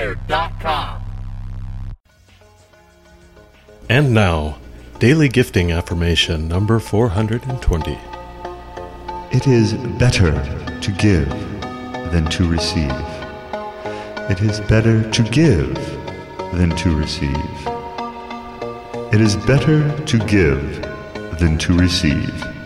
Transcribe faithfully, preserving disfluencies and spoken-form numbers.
Inspired dot com. And now, Daily Gifting Affirmation number four hundred twenty. It is better to give than to receive. It is better to give than to receive. It is better to give than to receive.